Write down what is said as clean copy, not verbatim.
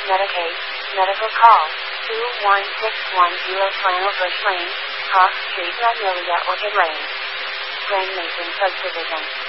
Medicaid, medical call, 21610 Flannel Bush Lane, Cross Street, Magnolia, Orchid Lane. Grand Mason Subdivision.